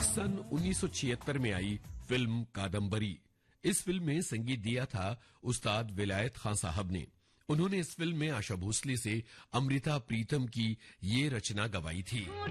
सन 1976 में आई फिल्म कादम्बरी। इस फिल्म में संगीत दिया था उस्ताद विलायत खान साहब ने। उन्होंने इस फिल्म में आशा भोसले से अमृता प्रीतम की ये रचना गवाई थी।